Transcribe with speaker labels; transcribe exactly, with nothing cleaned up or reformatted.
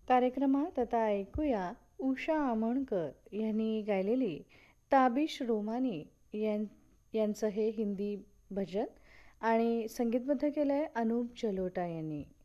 Speaker 1: कार्यक्रमात आता ऐकूया उषा आमोणकर यांनी गायलेली ताबिश रोमानी यां यांचं हे हिंदी भजन आणि संगीतबद्ध केलं आहे अनूप जलोटा यांनी.